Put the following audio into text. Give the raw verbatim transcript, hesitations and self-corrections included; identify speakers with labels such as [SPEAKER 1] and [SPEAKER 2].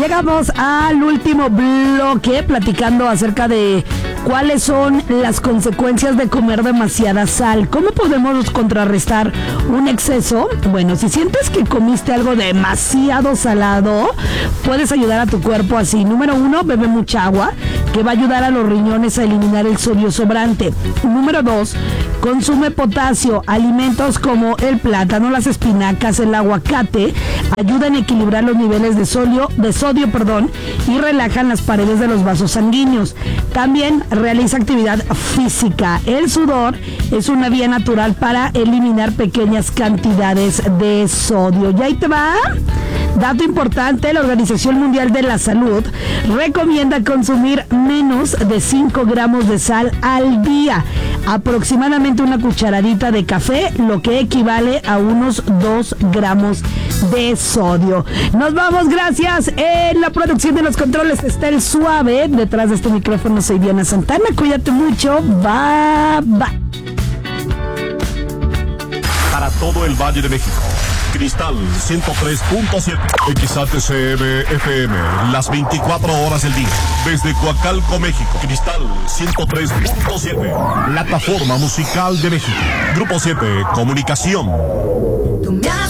[SPEAKER 1] Llegamos al último bloque platicando acerca de cuáles son las consecuencias de comer demasiada sal. ¿Cómo podemos contrarrestar un exceso? Bueno, si sientes que comiste algo demasiado salado, puedes ayudar a tu cuerpo así. Número uno, bebe mucha agua, que va a ayudar a los riñones a eliminar el sodio sobrante. Número dos, consume potasio. Alimentos como el plátano, las espinacas, el aguacate ayudan a equilibrar los niveles de sodio, de sodio, perdón, y relajan las paredes de los vasos sanguíneos. También realiza actividad física. El sudor es una vía natural para eliminar pequeñas cantidades de sodio. Y ahí te va. Dato importante, la Organización Mundial de la Salud recomienda consumir menos de cinco gramos de sal al día, aproximadamente una cucharadita de café, lo que equivale a unos dos gramos de sodio. Nos vamos, gracias. En la producción de los controles está el Suave. Detrás de este micrófono soy Diana Santana. Cuídate mucho. Bye, bye.
[SPEAKER 2] Para todo el Valle de México, Cristal ciento tres punto siete, X H C M F M, las veinticuatro horas del día. Desde Coacalco, México, Cristal ciento tres punto siete, plataforma musical de México. Grupo siete, Comunicación.